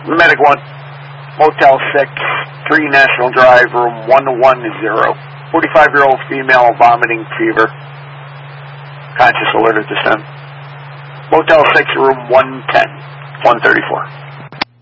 Medic 1, Motel 6, 3 National Drive, room 110. 45-year-old female, vomiting, fever. Conscious, alert at this time. Motel 6, room 110, 134.